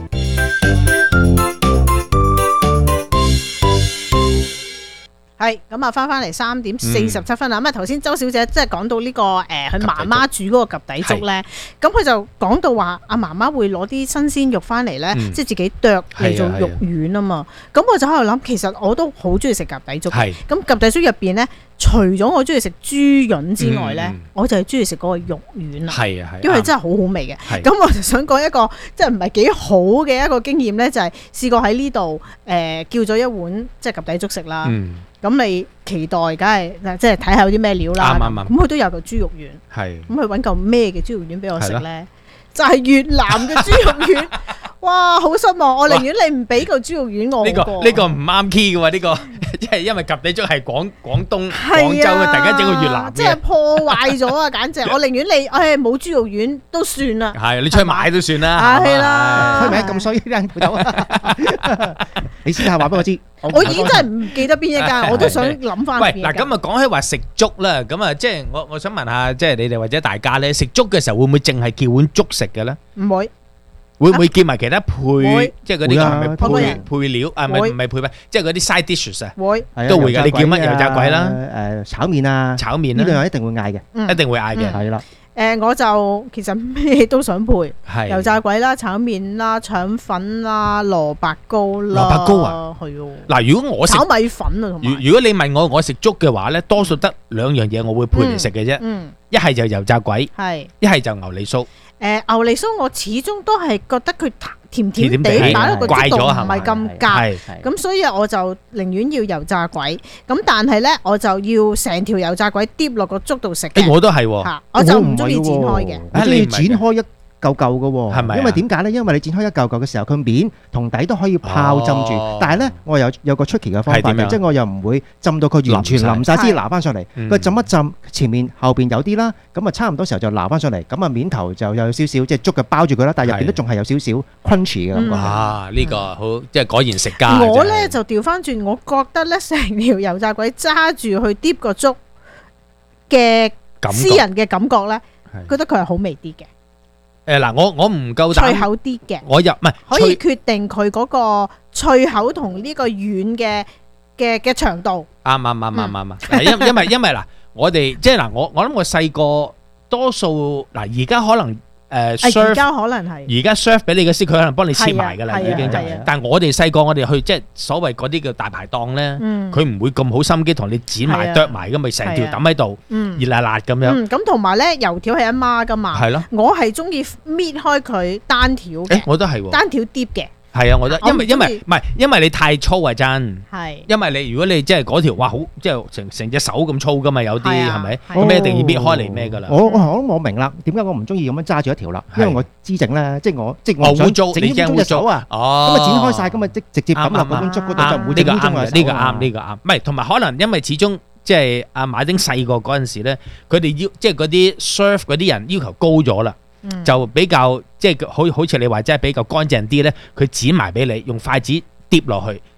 係咁啊，翻翻嚟三點四十七分啦。咁啊，頭先周小姐即係講到呢個誒，佢媽媽煮嗰個及第粥咧，咁佢就講到話阿媽媽會攞啲新鮮肉翻嚟咧，即係自己剁嚟做肉丸啊嘛。咁我就喺度諗，其實我都好中意食及第粥。咁及第粥入邊咧，除咗我中意食豬潤之外咧，我就係中意食嗰個肉丸啊。係啊係，因為真係好好味嘅。咁我就想講一個即係唔係幾好嘅一個經驗咧，就係試過喺呢度誒叫咗一碗即係及第粥食啦。咁你期待梗係即係睇下有啲咩料啦。咁佢都有嚿豬肉丸。係。咁佢揾嚿咩嘅豬肉丸俾我食咧？就係越南嘅豬肉丸。哇！好失望，我寧願你唔俾嚿豬肉丸我。呢個呢個唔啱 key 嘅喎，呢個即係因為及第粥係廣廣東廣州嘅，突然間整個越南嘅。 即係破壞咗啊！簡直，我寧願你誒冇豬肉丸都算啦。 係你出去買都算啦。 係啦。 開名咁衰啲人唔到啊！你先下話俾我知。 我已經真係唔記得邊一間，我都想諗翻。 喂，嗱咁啊，講起話食粥啦，咁啊，即係我我想問下，即係你哋或者大家咧食粥嘅時候，會唔會淨係叫碗粥食嘅咧？ 唔會。 會唔會叫埋其他配，即係嗰啲係咪配配料啊？唔係唔係配咩？即係嗰啲 side dishes 啊？會都會㗎。你叫乜油炸鬼啦？ 誒炒麵啊， 炒麵啦， 呢兩樣一定會嗌嘅， 一定會嗌嘅。係啦。 誒我就其實咩都想配，油炸鬼啦、炒麵啦、腸粉啦、蘿蔔糕啦。 蘿蔔糕啊， 係喎。 嗱，如果我食炒米粉啊，同埋如如果你問我我食粥嘅話咧，多數得兩樣嘢我會配嚟食嘅啫。嗯。一係就油炸鬼，係一係就牛脷酥。誒牛脷酥我始終都係覺得佢甜甜地，擺落個粥度唔係咁夾，咁所以我就寧願要油炸鬼。咁但係咧，我就要成條油炸鬼跌落個粥度食嘅。 誒我都係喎， 我就唔中意剪開嘅。 我中意剪開一嚿嚿嘅喎， 係咪？ 因為點解咧？因為你剪開一嚿嚿嘅時候，佢面同底都可以泡浸住。但係咧，我有有個出奇嘅方法嘅，即係我又唔會浸到佢完全淋晒先拿翻上嚟。佢浸一浸，前面後邊有啲啦，咁啊差唔多時候就拿翻上嚟。咁啊面頭就有少少即係粥嘅包住佢啦，但係入邊都仲係有少少 crunchy 嘅感覺。 啊，呢個好，即係果然食家。 我咧就調翻轉，我覺得咧成條油炸鬼揸住去 dip 個粥嘅私人嘅感覺咧，覺得佢係好味啲嘅。 誒嗱，我我唔夠膽脆口啲嘅， 我又唔係可以決定佢嗰個脆口同呢個軟嘅嘅嘅長度。 啱啱啱啱啱啱，因因為因為嗱，我哋即係嗱，我我諗我細個多數嗱，而家可能誒， 而家可能係而家 serve 俾你嘅時，佢可能幫你切埋㗎啦，已經就。但係我哋細個，我哋去即係所謂嗰啲叫大排檔咧，佢唔會咁好心機同你剪埋剁埋，咁咪成條抌喺度，熱辣辣咁樣。 咁同埋咧，油條係一孖㗎嘛。係咯。我係中意搣開佢單條嘅。 誒，我都係喎。 單條碟嘅。 係啊，我覺得，因為因為唔係，因為你太粗啊，真。 係。因為你如果你即係嗰條，哇，好即係成成隻手咁粗噶嘛，有啲係咪？咁一定要搣開嚟咩噶啦？ 我我我明啦，點解我唔中意咁樣揸住一條啦？因為我知整咧，即係我即係我想整污糟隻手啊！哦，咁啊剪開晒，咁啊即直接抌落嗰碗粥嗰度就唔會整污糟嘅手。 呢個啱，呢個啱。唔係，同埋可能因為始終即係阿馬丁細個嗰陣時咧，佢哋要即係嗰啲 serve 嗰啲人要求高咗啦。嗯、就比較即係好好似你話，即係比較乾淨啲咧。佢剪埋俾你，用筷子跌落去，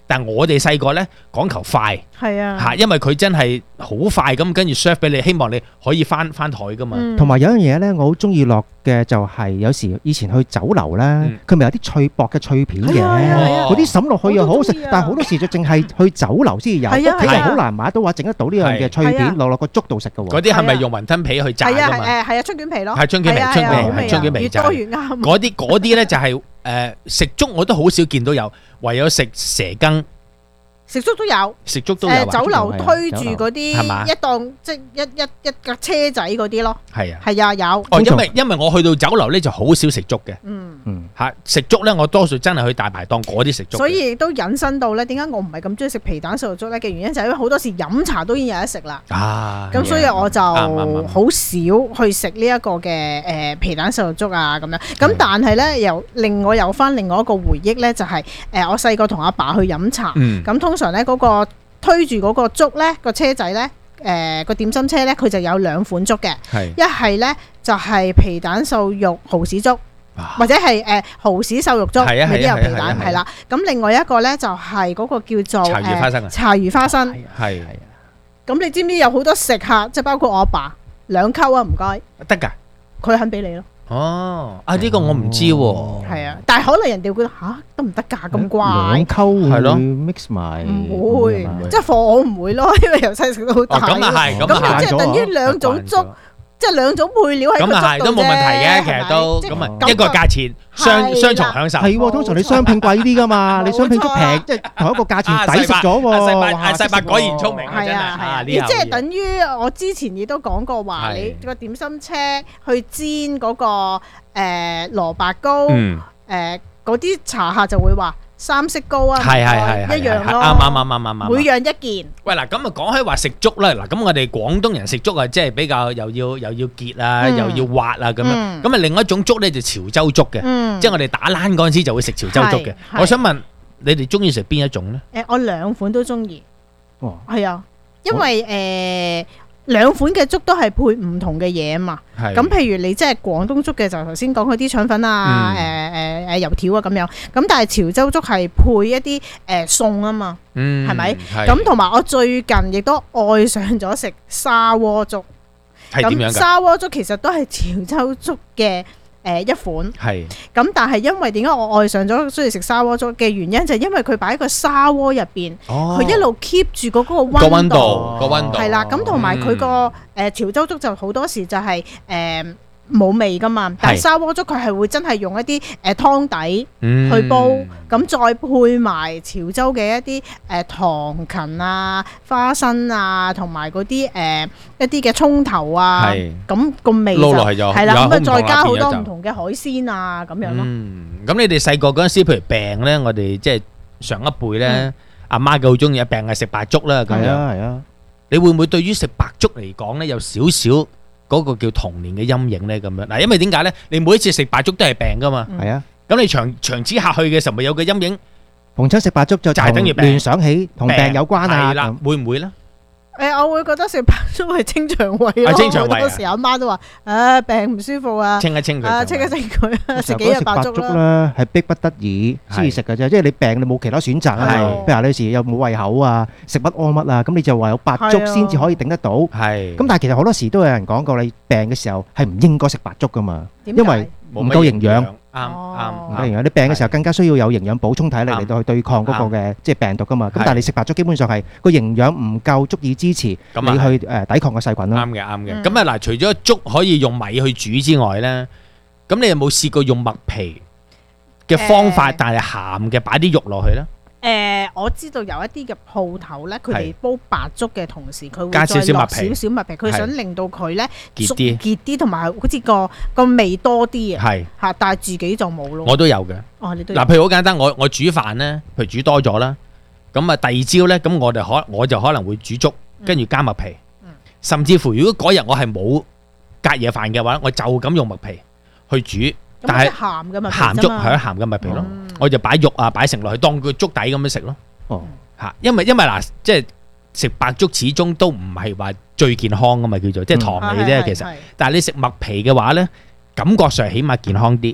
但係我哋細個咧講求快， 係啊， 嚇，因為佢真係好快咁跟住 serve 俾你，希望你可以翻翻台噶嘛。 同埋有樣嘢咧，我好中意落嘅就係有時以前去酒樓咧，佢咪有啲脆薄嘅脆片嘅，嗰啲揼落去又好好食，但係好多時就淨係去酒樓先有，屋企係好難買到話整得到呢樣嘅脆片落落個粥度食嘅喎。 嗰啲係咪用雲吞皮去炸㗎嘛？ 係啊，誒係啊，春卷皮咯， 係春卷皮，春卷皮，春卷皮越多越啱。 嗰啲嗰啲咧就係誒食粥我都好少見到有，唯有食蛇羹。 食粥都有， 食粥都有。 誒酒樓推住嗰啲一檔即係一一一架車仔嗰啲咯。 係啊， 係啊有。 哦，因為因為我去到酒樓咧就好少食粥嘅。 嗯嗯。嚇食粥咧，我多數真係去大排檔嗰啲食粥。 所以亦都引申到咧，點解我唔係咁中意食皮蛋瘦肉粥咧嘅原因就係因為好多時飲茶都已經有得食啦。 啊。 咁所以我就好少去食呢一個嘅誒皮蛋瘦肉粥啊咁樣。咁但係咧又令我有翻另外一個回憶咧，就係誒我細個同阿爸去飲茶。 嗯。 咁通常咧嗰個推住嗰個粥咧，個車仔咧，誒個點心車咧，佢就有兩款粥嘅，一係咧就係皮蛋瘦肉蠔豉粥，或者係誒蠔豉瘦肉粥，未必有皮蛋，係啦。咁另外一個咧就係嗰個叫做茶魚花生， 茶魚花生， 係。 咁你知唔知有好多食客，即係包括我阿爸兩溝啊，唔該， 得㗎， 佢肯俾你咯。 哦，啊呢個我唔知喎。 係啊，但係可能人哋會覺得吓得唔得㗎咁怪？ 兩溝係咯 mix 埋， 唔會，即係貨我唔會咯，因為由細食到大。 咁啊係，咁啊即係等於兩種粥，即係兩種配料喺個粥度啫。 咁啊係，都冇問題嘅，其實都咁啊一個價錢雙雙重享受。 係喎，通常你雙拼貴啲㗎嘛，你雙拼粥平，即係同一個價錢抵食咗喎。 細伯，細伯果然聰明啊，真係啊！ 你即係等於我之前亦都講過話，你個點心車去煎嗰個。誒蘿蔔糕，誒嗰啲茶客就會話三色糕啊， 係係係一樣咯， 啱啱啱啱啱啱， 每樣一件。喂， 嗱咁啊講開話食粥啦，嗱咁我哋廣東人食粥啊，即係比較又要又要結啊，又要滑啊咁樣。咁啊另一種粥咧就潮州粥嘅，即係我哋打冷嗰陣時就會食潮州粥嘅。我想問你哋中意食邊一種咧？ 誒，我兩款都中意。哦，係啊，因為誒。兩款嘅粥都係配唔同嘅嘢啊嘛，咁譬如你即係廣東粥嘅就頭先講嗰啲腸粉啊，誒誒誒油條啊咁樣，咁但係潮州粥係配一啲誒餸啊嘛，係咪？咁同埋我最近亦都愛上咗食砂鍋粥， 係點樣㗎？ 砂鍋粥其實都係潮州粥嘅。誒一款，係咁，但係因為點解我愛上咗中意食砂鍋粥嘅原因，就係因為佢擺喺個砂鍋入邊，佢一路 keep 住嗰嗰個溫度， 個溫度係啦。咁同埋佢個誒潮州粥就好多時就係誒冇味噶嘛，但係砂鍋粥佢係會真係用一啲誒湯底去煲，咁再配埋潮州嘅一啲誒糖芹啊、花生啊，同埋嗰啲誒一啲嘅葱頭啊，咁個味就係啦，咁啊再加好多唔同嘅海鮮啊咁樣咯。 嗯，咁你哋細個嗰陣時，譬如病咧，我哋即係上一輩咧，阿媽嘅好中意病係食白粥啦咁樣。係啊，你會唔會對於食白粥嚟講咧有少少嗰個叫童年嘅陰影咧咁樣？嗱，因為點解咧？你每一次食白粥都係病噶嘛。係啊。咁你長長此下去嘅時候，咪有個陰影。 逢親食白粥就就係等於聯想起同病有關啊。 係啦，會唔會咧？ 誒，我會覺得食白粥係清腸胃咯。 清腸胃。 好多時阿媽都話：誒，病唔舒服啊， 清一清佢。 啊，清一清佢啊，食幾日白粥啦。係逼不得已先至食嘅啫，即係你病你冇其他選擇啊。譬如話有時又冇胃口啊，食乜屙乜啊，咁你就唯有白粥先至可以頂得到。係。咁但係其實好多時都有人講過，你病嘅時候係唔應該食白粥噶嘛，因為唔夠營養。啱啱唔夠營養，你病嘅時候更加需要有營養補充體力嚟到去對抗嗰個嘅即係病毒噶嘛。咁但係你食白粥基本上係個營養唔夠，足以支持你去誒抵抗個細菌咯。 啱嘅，啱嘅。咁啊嗱，除咗粥可以用米去煮之外咧，咁你有冇試過用麥皮嘅方法，但係鹹嘅擺啲肉落去咧？ 誒，我知道有一啲嘅鋪頭咧，佢哋煲白粥嘅同時，佢會再落少少麥皮，佢想令到佢咧結啲結啲，同埋好似個個味多啲啊。 係嚇，但係自己就冇咯。 我都有嘅。 哦，你都有。 嗱，譬如好簡單，我我煮飯咧，譬如煮多咗啦，咁啊第二朝咧，咁我哋可我就可能會煮粥，跟住加麥皮，甚至乎如果嗰日我係冇隔夜飯嘅話，我就咁用麥皮去煮。但係鹹嘅麥皮鹹粥係鹹嘅麥皮咯，我就擺肉啊擺成落去當佢粥底咁樣食咯。哦，嚇，因為因為嗱，即係食白粥始終都唔係話最健康噶嘛，叫做即係糖嚟啫其實。但係你食麥皮嘅話咧，感覺上起碼健康啲。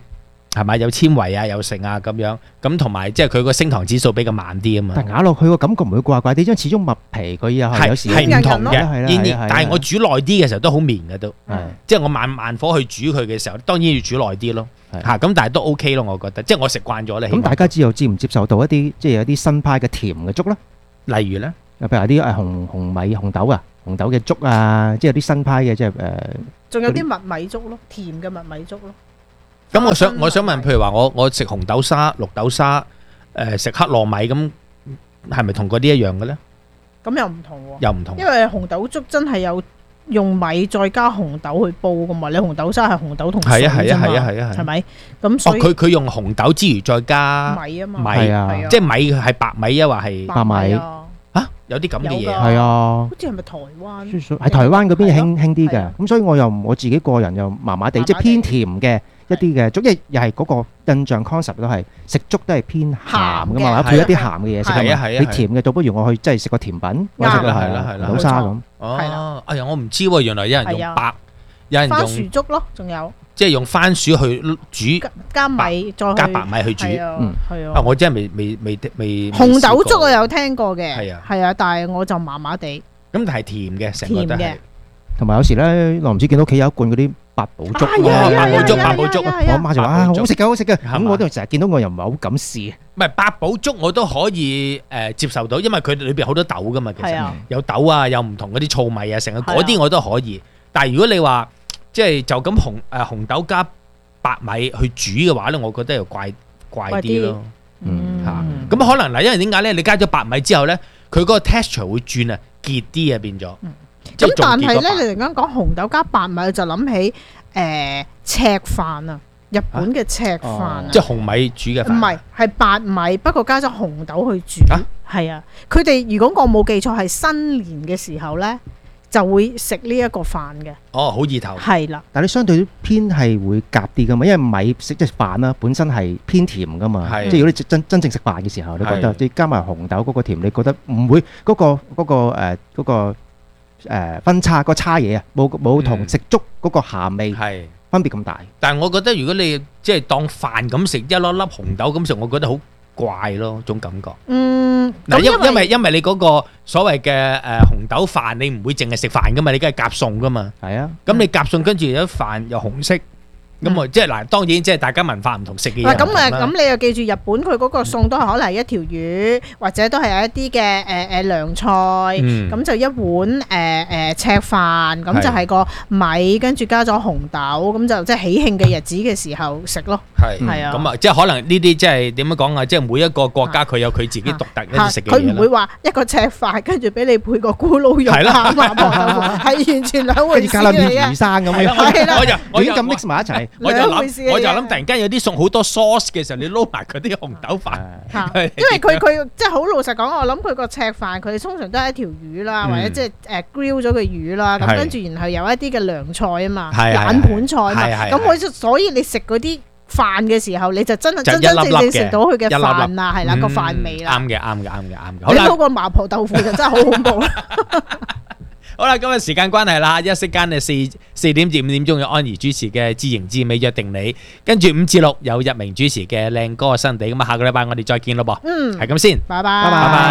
係咪有纖維啊，有剩啊咁樣，咁同埋即係佢個升糖指數比較慢啲啊嘛。 但咬落去個感覺唔會怪怪啲，因為始終麥皮佢又係有時係唔同嘅， 然而但係我煮耐啲嘅時候都好綿嘅都，即係我慢慢火去煮佢嘅時候，當然要煮耐啲咯。嚇咁，但係都 OK 咯，我覺得，即係我食慣咗咧。 咁大家知道接唔接受到一啲即係有啲新派嘅甜嘅粥咧？ 例如咧， 譬如話啲誒紅紅米紅豆啊，紅豆嘅粥啊，即係有啲新派嘅即係誒。 仲有啲麥米粥咯，甜嘅麥米粥咯。 咁我想我想問，譬如話我我食紅豆沙、綠豆沙，誒食黑糯米咁，係咪同嗰啲一樣嘅咧？ 咁又唔同喎， 又唔同， 因為紅豆粥真係有用米再加紅豆去煲噶嘛，你紅豆沙係紅豆同水啫嘛，係啊係啊係啊係，係咪？咁所以佢佢用紅豆之餘再加米啊嘛， 米啊，即係米係白米啊，或係白米啊？有啲咁嘅嘢係啊， 好似係咪台灣？ 喺台灣嗰邊興興啲嘅，咁所以我又我自己個人又麻麻地，即係偏甜嘅。一啲嘅粥，因為又係嗰個印象 concept 都係食粥都係偏鹹噶嘛，配一啲鹹嘅嘢食啊嘛。你甜嘅倒不如我去即係食個甜品，我食啦係啦係啦，豆沙咁。 哦，哎呀，我唔知喎，原來有人用白，有人用番薯粥咯，仲有即係用番薯去煮， 加米再加白米去煮。 嗯，係啊。 啊，我真係未未未未。 紅豆粥我有聽過嘅， 係啊， 係啊，但係我就麻麻地。 咁但係甜嘅，成個都係。 同埋有時咧，我唔知見到屋企有一罐嗰啲八寶粥， 八寶粥，八寶粥， 我阿媽就話啊，好食嘅，好食嘅。咁我都成日見到，我又唔係好敢試。 唔係八寶粥我都可以誒接受到，因為佢裏邊好多豆噶嘛，其實有豆啊，有唔同嗰啲糙米啊，成個嗰啲我都可以。但係如果你話即係就咁紅誒紅豆加白米去煮嘅話咧，我覺得又怪怪啲咯。嗯嚇，咁可能嗱，因為點解咧？你加咗白米之後咧，佢嗰個 texture 會轉啊，結啲啊變咗。 咁但係咧，你突然間講紅豆加白米，就諗起誒赤飯啊，日本嘅赤飯啊， 即係紅米煮嘅飯。 唔係，係白米，不過加咗紅豆去煮。係啊，佢哋如果我冇記錯，係新年嘅時候咧，就會食呢一個飯嘅。 哦，好意頭。 係啦， 但係你相對偏係會夾啲噶嘛，因為米食即係飯啦，本身係偏甜噶嘛。即係如果你真真正食飯嘅時候，你覺得你加埋紅豆嗰個甜，你覺得唔會嗰個嗰個誒嗰個。誒分叉個差嘢啊，冇冇同食粥嗰個鹹味係分別咁大。 但係我覺得如果你即係當飯咁食一粒粒紅豆咁食，我覺得好怪咯，種感覺。 嗯， 嗱，因因為因為你嗰個所謂嘅誒紅豆飯，你唔會淨係食飯噶嘛，你梗係夾餸噶嘛。 係啊， 咁你夾餸跟住有飯又紅色。咁啊，即係嗱，當然即係大家文化唔同，食嘅嘢唔同啦。 咁誒，咁你又記住日本佢嗰個餸都係可能係一條魚，或者都係有一啲嘅誒誒涼菜，咁就一碗誒誒赤飯，咁就係個米，跟住加咗紅豆，咁就即係喜慶嘅日子嘅時候食咯。 係係啊， 咁啊，即係可能呢啲即係點樣講啊？即係每一個國家佢有佢自己獨特一啲食嘅嘢啦。 佢唔會話一個赤飯，跟住俾你配個咕嚕肉啊麻婆豆腐，係完全兩回事嚟嘅。 加粒魚生咁樣， 係啦， 我就我就咁 mix 埋一齊。 我就諗，我就諗，突然間有啲餸好多 sauce 嘅時候，你撈埋嗰啲紅豆飯， 因為佢佢即係好老實講，我諗佢個赤飯，佢通常都係一條魚啦，或者即係誒 grill 咗嘅魚啦，咁跟住然後有一啲嘅涼菜啊嘛，冷盤菜啊嘛，咁我所以你食嗰啲飯嘅時候，你就真係真真正正食到佢嘅飯啦，係啦個飯味啦。 啱嘅，啱嘅，啱嘅，啱嘅。 你撈個麻婆豆腐就真係好恐怖啦。 好啦，今日時間關係啦，一息間嘅四四點至五點鐘有安怡主持嘅《知形知美約定你》，跟住五至六有日明主持嘅《靚歌新地》，咁啊下個禮拜我哋再見咯噃，嗯，係咁先， 拜拜， 拜拜。